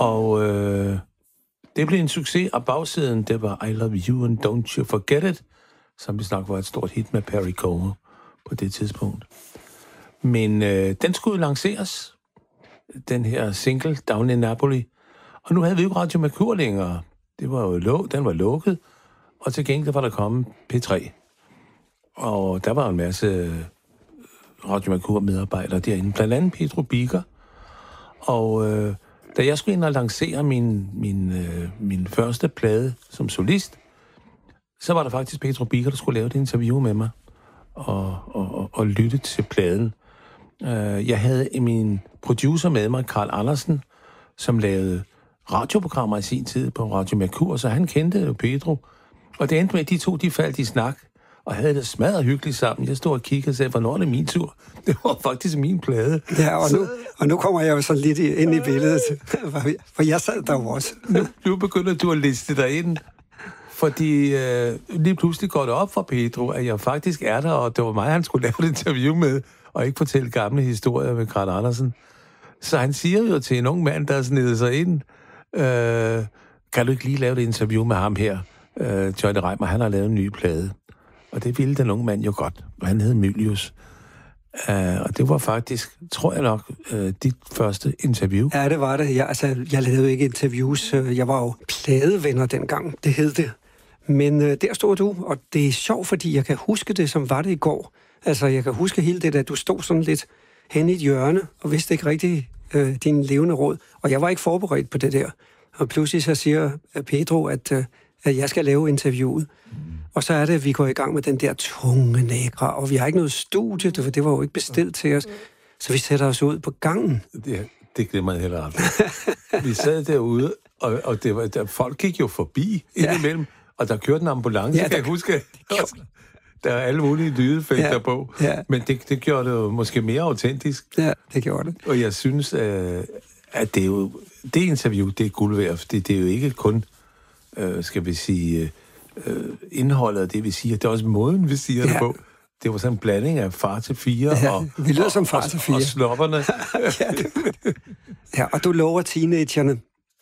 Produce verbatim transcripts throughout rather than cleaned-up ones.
Og øh, det blev en succes, og bagsiden, det var I Love You and Don't You Forget It, som vi snakker var et stort hit med Perry Como på det tidspunkt. Men øh, den skulle lanceres, den her single, Down in Napoli. Og nu havde vi jo Radio Mercur længere. Det var jo lå, den var lukket, og til gengæld var der kommet P tre. Og der var en masse Radio Mercur-medarbejdere derinde, blandt andet Pedro Biker. Og øh, da jeg skulle ind og lancere min, min, øh, min første plade som solist, så var der faktisk Pedro Biker, der skulle lave et interview med mig og, og, og, og lytte til pladen. Uh, jeg havde min producer med mig, Carl Andersen, som lavede radioprogrammer i sin tid på Radio Mercur, så han kendte jo Pedro. Og det endte med, at de to, de faldt i snak, og havde det smadret hyggeligt sammen. Jeg stod og kiggede og sagde, hvornår er det min tur? Det var faktisk min plade. Ja, og, så... nu, og nu kommer jeg jo så lidt ind i billedet, for jeg sad der jo også. Nu, nu begynder du at liste dig ind, fordi øh, lige pludselig går det op for Pedro, at jeg faktisk er der, og det var mig, han skulle lave et interview med, og ikke fortælle gamle historier med Carl Andersen. Så han siger jo til en ung mand, der snedet sig ind, øh, kan du ikke lige lave et interview med ham her? Øh, Johnny Reimer, han har lavet en ny plade. Og det ville den unge mand jo godt. Og han hed Mylius. Uh, og det var faktisk, tror jeg nok, uh, dit første interview. Ja, det var det. Jeg, altså, jeg lavede ikke interviews. Jeg var jo pladevenner dengang, det hed det. Men uh, der stod du, og det er sjovt, fordi jeg kan huske det, som var det i går. Altså, jeg kan huske hele det, at du stod sådan lidt hen i et hjørne, og vidste ikke rigtig uh, din levende råd. Og jeg var ikke forberedt på det der. Og pludselig så siger Pedro, at, uh, at jeg skal lave interviewet. Mm. Og så er det, at vi går i gang med den der tunge negra, og vi har ikke noget studie, for det var jo ikke bestilt til os. Så vi sætter os ud på gangen. Det, det glemmer jeg heller aldrig. Vi sad derude, og, og det var, der, folk gik jo forbi ja. indimellem, og der kørte en ambulance, ja, der, kan jeg huske. Der er alle mulige lydeffekter ja. på. Ja. Men det, det gjorde det jo måske mere autentisk. Ja, det gjorde det. Og jeg synes, at det er jo, det interview, det er guld værd, for det, det er jo ikke kun, skal vi sige... Øh, indholdet af det, vi siger. Det er også måden, vi siger ja. det på. Det var sådan en blanding af far til fire ja, og, vi lyder og, som far og, til fire. og slopperne. ja, ja, og du lover teenagerne,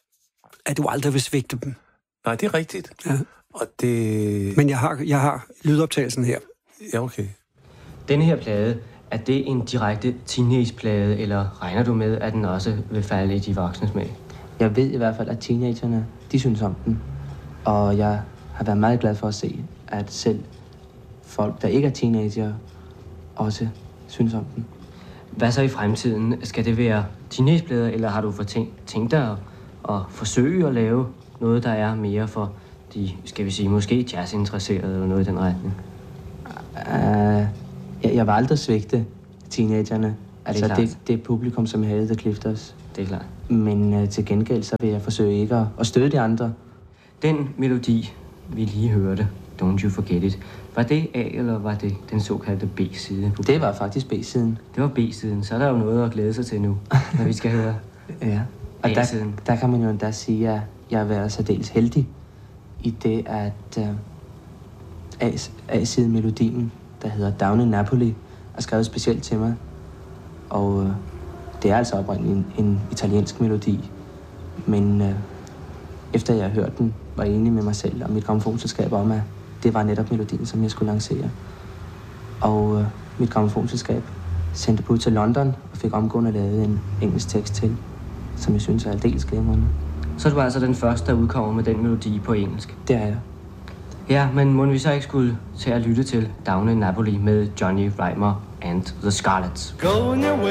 at du aldrig vil svigte dem. Nej, det er rigtigt. Ja. Og det... Men jeg har, jeg har lydoptagelsen her. Ja, okay. Denne her plade, er det en direkte teenageplade, eller regner du med, at den også vil falde i de voksnes smag? Jeg ved i hvert fald, at teenagerne, de synes om den. Og jeg har været meget glad for at se, at selv folk, der ikke er teenager, også synes om den. Hvad så i fremtiden? Skal det være teenageplader, eller har du for tænkt, tænkt dig at, at forsøge at lave noget, der er mere for de, skal vi sige, måske jazzinteresserede eller noget i den retning? Uh, jeg, jeg var aldrig svigte teenagerne. Altså det, det, det er publikum, som havde The Clifters. Det er klart. Men uh, til gengæld, så vil jeg forsøge ikke at, at støde de andre. Den melodi, vi lige hørte, Don't You Forget It, var det A, eller var det den såkaldte B-side? Det var faktisk B-siden. Det var B-siden, så er der jo noget at glæde sig til nu, når vi skal høre ja. Og der, der kan man jo endda sige, at jeg har været særdeles heldig i det, at uh, A-siden melodien, der hedder Down in Napoli, er skrevet specielt til mig. Og uh, det er altså oprindeligt en, en italiensk melodi, men... Uh, Efter jeg hørte den, var jeg enig med mig selv og mit grammofonselskab om, at det var netop melodien, som jeg skulle lancere. Og øh, mit grammofonselskab sendte på ud til London og fik omgående lavet en engelsk tekst til, som jeg synes er aldeles glimrende. Så er du altså den første, der udkommer med den melodi på engelsk? Det er jeg. Ja, men må vi så ikke skulle til at lytte til Down in Napoli med Johnny Reimer and the Scarlets?